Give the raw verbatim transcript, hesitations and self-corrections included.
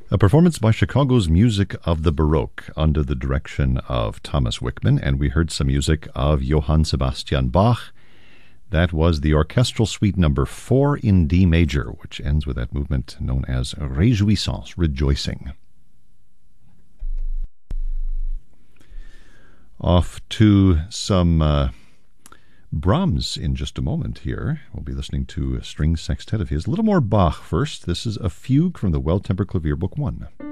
A performance by Chicago's Music of the Baroque under the direction of Thomas Wickman, and we heard some music of Johann Sebastian Bach. That was the Orchestral Suite number four in D major, which ends with that movement known as Réjouissance, rejoicing. Off to some uh, Brahms in just a moment here. We'll be listening to a string sextet of his. A little more Bach first. This is a fugue from the Well-Tempered Clavier, Book one.